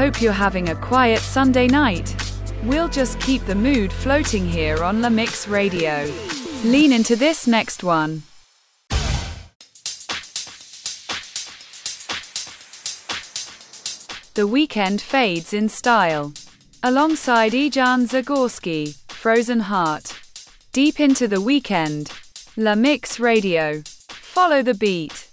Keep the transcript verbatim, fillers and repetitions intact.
Hope you're having a quiet Sunday night. We'll just keep the mood floating here on La Mix Radio. Lean into this next one. The Weeknd fades in style. Alongside Ejan Zagorski, Frozen Heart. Deep into The Weeknd. La Mix Radio. Follow the beat.